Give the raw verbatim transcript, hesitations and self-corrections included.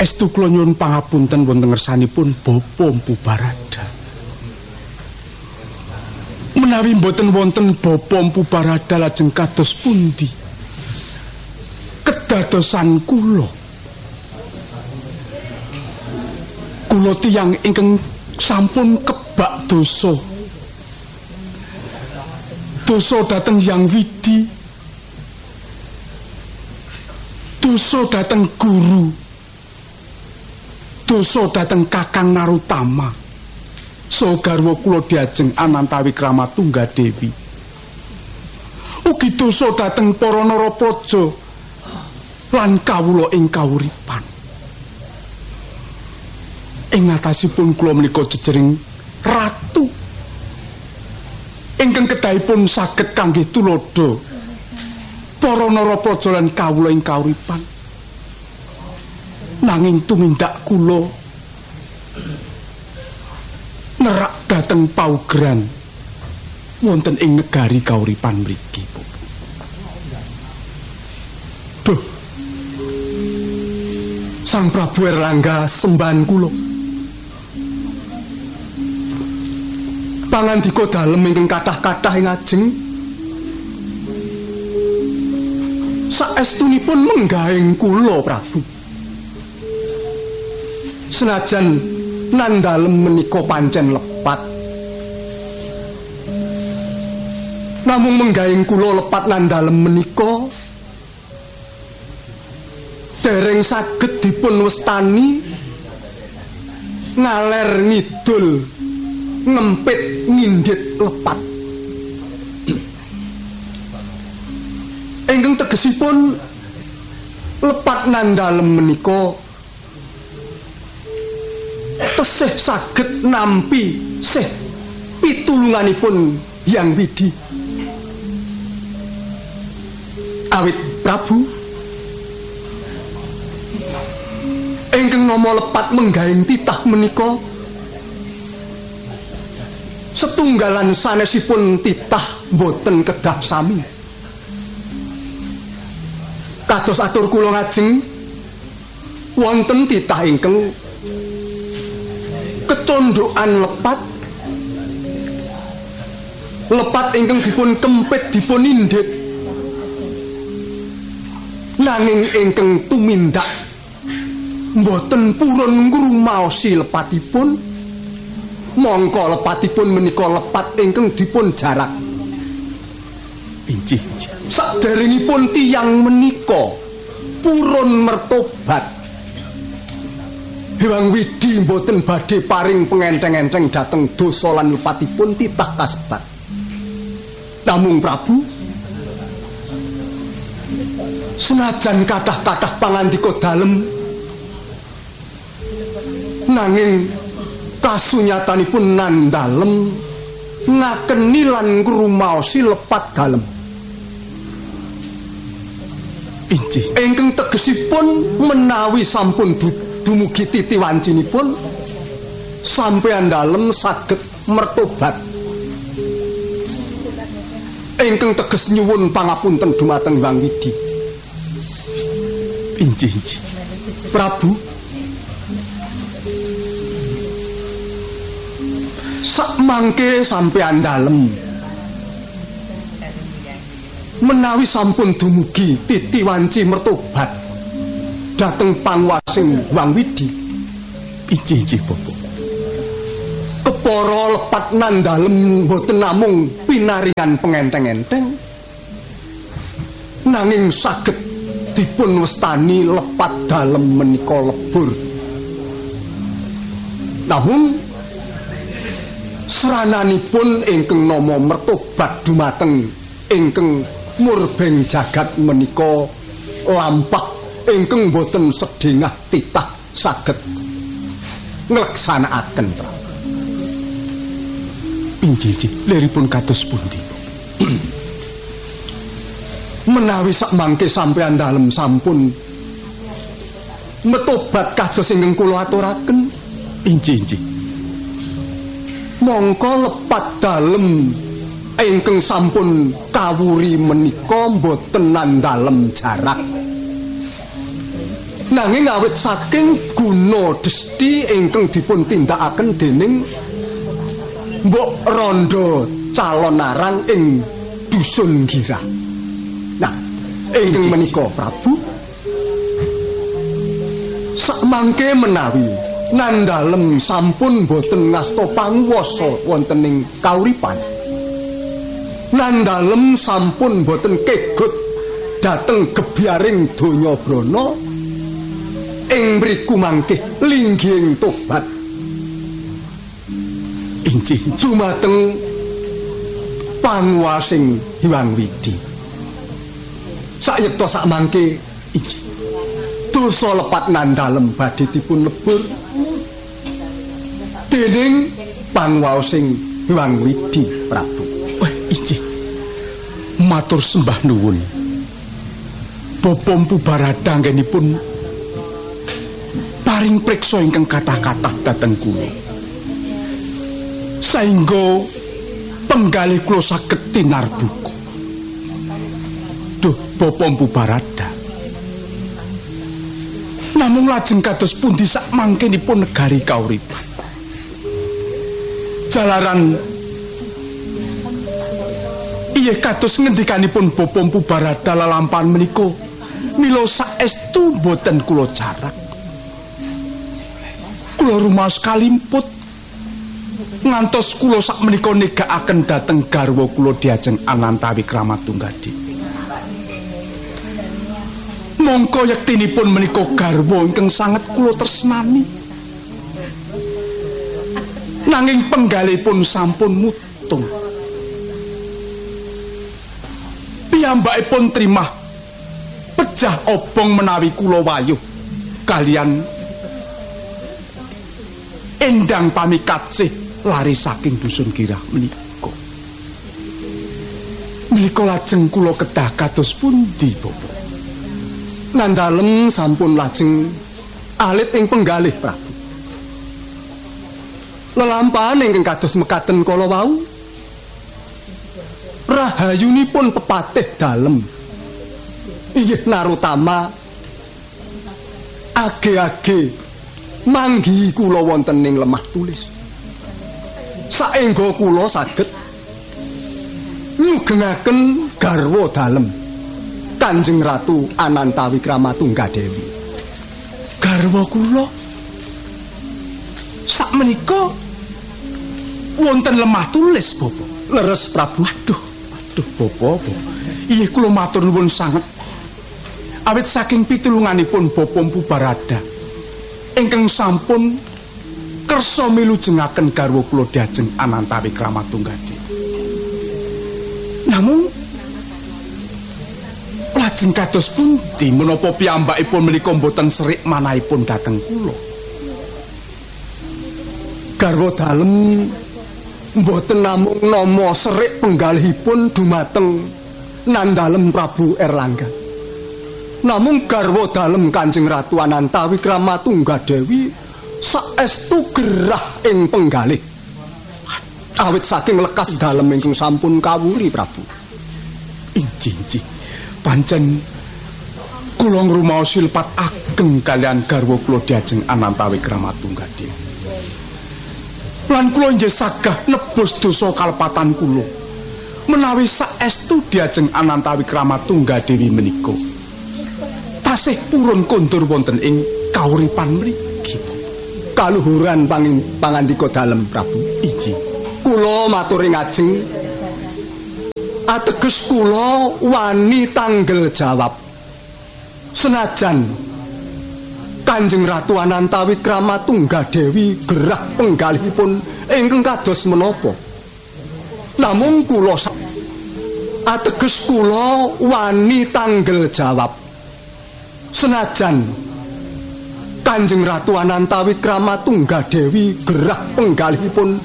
saestu kula nyuwun pangapunten wonten ngersanipun Bapa Mpu Barada. Menawi mboten wonten Bapa Mpu Barada lajeng kados pundi kedadosan kula? Kula tiyang ingkang sampun kebak dosa. Dosa dhateng Hyang Widi. Dosa dhateng guru. Dosa dhateng Kakang Narutama. So garwa kula diajeng Anantawi Kramatunggadewi. Ugi dosa dhateng para narapraja lan kawula ing kauripan. Ing atasipun kula menika jejering ratu ingkang kedahipun saged kangge tulodo para narapraja lan kawula ing kauripan. Nanging tumindak kula nerak dhateng paugeran wonten ing negari kauripan mriki. Duh, Sang Prabu Erlangga sembahan kula. Pangandika dalem ingkang kathah-kathah ing ajeng saestunipun menggahing kula Prabu. Senajan nandalem menika pancen lepat, namung menggahing kula lepat nandalem menika dereng saged dipun westani ngaler ngidul ngempit ngindit lepat. Ingkang tegesipun lepat nandalem menika tesih saged nampi sih pitulunganipun Hyang Widi. Awit Prabu ingkang nama lepat menggahing titah menika setunggalan sanesipun titah boten kedah sami. Kados atur kula ngajeng wonten titah ingkang kecondokan lepat, lepat ingkang dipun kempit dipun indit, nanging ingkang tumindak mboten purun ngrumaosi lepatipun, mongko lepatipun menika lepat ingkang dipun jarak. Injih, saderengipun tiyang menika purun mertobat, Hyang Widi mboten badhe paring pengenteng-enteng dhateng dosa lan lepatipun titah kasebat. Namung Prabu, senajan kathah-kathah pangandika dalem, nanging kasunyatanipun nandalem ngakeni lan ngrumaosi lepat dalem. Injih, ingkang tegesipun menawi sampun dumugi titi wancinipun sampeyan dalem saged mertobat. Ingkang teges nyuwun pangapunten dumateng Hyang Widi. Injih, injih. Prabu, sakmangke sampeyan dalem menawi sampun dumugi titi wanci mertobat dhateng panguwasing Hyang Widi. Injih-injih Bapak. Kepara lepat nandalem boten namung pinaringan pengenteng-enteng, nanging saged dipun westani lepat dalem menika lebur. Namung serananipun ingkang nama mertobat dumateng ingkang murbeng jagat menika lampah ingkang boten sedengah titah saged ngleksanakaken. Injih-injih liripun kados pundi? Menawi sakmangke sampeyan dalem sampun metobat kados ingkang kula aturaken, injih-injih mongko lepat dalem ingkang sampun kawuri menika boten nandalem jarak, Nanging awit saking guna desti ingkang dipun tindakaken dening Mbok Rondo calon arang ing dusun Girah. Nah, ingkang menika Prabu sakmangke menawi nandalem sampun boten ngasta panguwasa wonten ing kauripan. Nandalem sampun boten kegut dhateng gebyaring donya brana. Ing mriku mangke linggih tobat injih dumateng panguwasing Hyang Widi. Sayekta sakmangke injih dosa lepat nandalem badhe dipun lebur dening panguwasing Hyang Widi Prabu. Wah, injih matur sembah nuwun. Bapa Mpu Barada anggenipun paring priksa ingkang kathah-kathah dhateng kula. Saengga penggalih kula saged tinarbuka. Duh, Bapa Mpu Barada. Namung lajeng kados pundi sakmangkenipun negari kauripan. Jalaran iya kados ngendikanipun Bapa Mpu Barada lelampahan menika mila saestu boten kula jarak. Kula rumaos kalimput ngantos kula sakmenika negakaken dhateng garwa kula Diajeng Anantawi Kramatunggadewi. Mongko yektinipun menika garwa ingkang sanget kula tresnani. Nanging penggalipun sampun mutung. Piyambakipun trimah pejah obong menawi kula wayuh kalian endang pamikatsih lari saking dusun Girah menika. Menika lajeng kula kedah kados pundi, Bapak? Nandalem sampun lajeng alit ing penggalih Prabu. Lelampahan ingkang kados mekaten kala wau rahayunipun pepatih dalem. Inggih narutama age-age manggi kula wonten ing lemah tulis. Saengga kula saged nyugengaken garwa dalem Kanjeng Ratu Anantawi Kramatunggadewi. Garwa kula sakmenika wonten lemah tulis, Bapak. Leres Prabu. Aduh, aduh Bapak, Bapak. Iya kula matur nuwun sanget. Awit saking pitulunganipun Bapa Mpu Barada ingkang sampun kersa milujengaken garwa kula Diajeng Anantawi Kramatunggadewi. Namung lajeng kados pundi menapa piyambakipun menika boten serik manahipun dhateng kula? Garwa dalem mboten namung nama serik penggalihipun dumateng nandalem Prabu Erlangga. Namung garwa dalem Kanjeng Ratu Anantawi Kramatunggadewi saestu gerah ing penggalih. Awit saking lekas dalem ingkang sampun kawuli Prabu. Injih-injih pancen kula ngrumaos silpat ageng kalian garwa kula Diajeng Anantawi Kramatunggadewi. Lan kula nggih sagah nebus dosa kalepatan kula menawi saestu Diajeng Anantawi Kramatunggadewi menika tasih purun kondur wonten ing kauripan mriki. Kaluhuran pangandika dalem Prabu. Iji kula maturi ngajeng ateges kula wani tanggel jawab senajan Kanjeng Ratu Anantawi Kramatunggadewi gerah penggalihipun ingkang kados menapa. Namung kula ateges kula wani tanggel jawab senajan Kanjeng Ratu Anantawi Kramatunggadewi gerah penggalihipun